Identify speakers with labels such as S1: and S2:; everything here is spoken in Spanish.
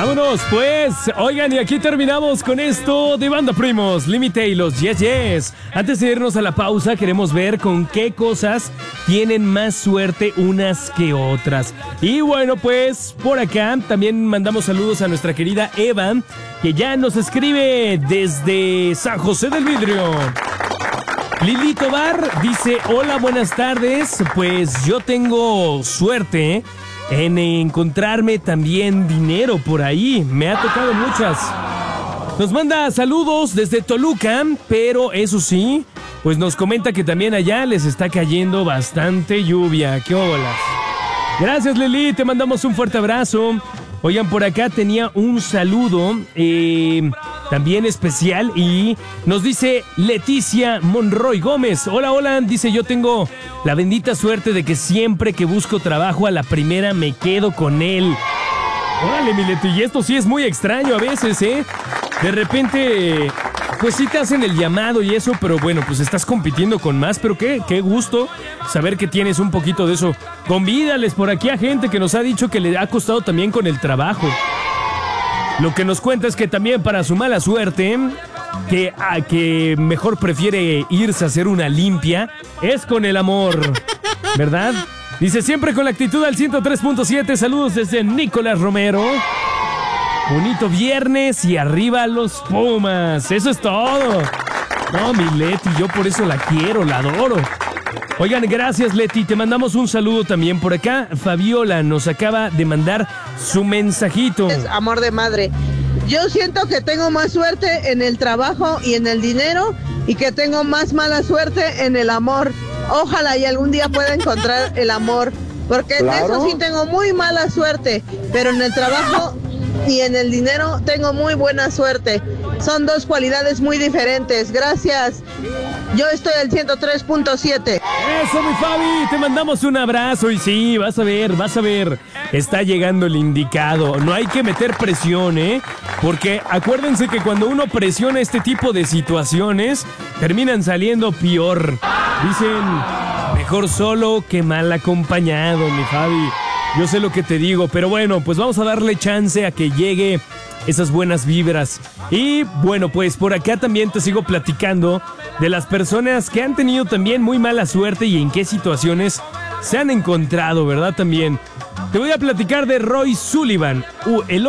S1: Vámonos, pues. Oigan, y aquí terminamos con esto de Banda Primos, Límite y los Yes Yes. Antes de irnos a la pausa, queremos ver con qué cosas tienen más suerte unas que otras. Y bueno, pues por acá también mandamos saludos a nuestra querida Eva, que ya nos escribe desde San José del Vidrio. Lili Tobar dice: hola, buenas tardes. Pues yo tengo suerte en encontrarme también dinero por ahí. Me ha tocado muchas. Nos manda saludos desde Toluca, pero eso sí, pues nos comenta que también allá les está cayendo bastante lluvia. ¡Qué bolas! Gracias, Lili, te mandamos un fuerte abrazo. Oigan, por acá tenía un saludo también especial y nos dice Leticia Monroy Gómez. Hola, hola, dice: yo tengo la bendita suerte de que siempre que busco trabajo a la primera me quedo con él. Órale, mi Leti, y esto sí es muy extraño a veces, ¿eh? De repente, pues sí te hacen el llamado y eso, pero bueno, pues estás compitiendo con más, pero qué gusto saber que tienes un poquito de eso. Convídales por aquí a gente que nos ha dicho que le ha costado también con el trabajo. Lo que nos cuenta es que también para su mala suerte, que mejor prefiere irse a hacer una limpia, es con el amor, ¿verdad? Dice: siempre con la actitud al 103.7, saludos desde Nicolás Romero. Bonito viernes y arriba los Pumas, eso es todo. No, mi Leti, yo por eso la quiero, la adoro. Oigan, gracias, Leti, te mandamos un saludo también por acá. Fabiola nos acaba de mandar su mensajito.
S2: Es amor de madre. Yo siento que tengo más suerte en el trabajo y en el dinero, y que tengo más mala suerte en el amor. Ojalá y algún día pueda encontrar el amor, porque en eso sí tengo muy mala suerte, pero en el trabajo y en el dinero tengo muy buena suerte. Son dos cualidades muy diferentes. Gracias. Yo estoy al 103.7.
S1: Eso, mi Fabi, te mandamos un abrazo. Y sí, vas a ver, está llegando el indicado. No hay que meter presión, porque acuérdense que cuando uno presiona este tipo de situaciones, terminan saliendo peor. Dicen: mejor solo que mal acompañado, mi Fabi. Yo sé lo que te digo, pero bueno, pues vamos a darle chance a que llegue esas buenas vibras. Y bueno, pues por acá también te sigo platicando de las personas que han tenido también muy mala suerte y en qué situaciones se han encontrado, ¿verdad? También te voy a platicar de Roy Sullivan, el